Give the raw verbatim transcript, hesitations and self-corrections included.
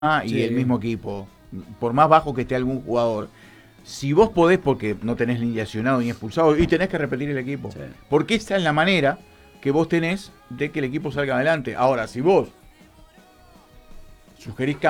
y Sí. el mismo equipo, por más bajo que esté algún jugador, si vos podés, porque no tenés ni lesionado ni expulsado, y tenés que repetir el equipo. Sí. Porque esa es la manera que vos tenés de que el equipo salga adelante. Ahora, si vos sugerís